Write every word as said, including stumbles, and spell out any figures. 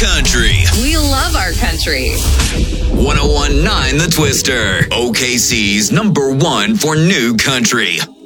country. We love our country. one oh one point nine The Twister. O K C's number one for new country.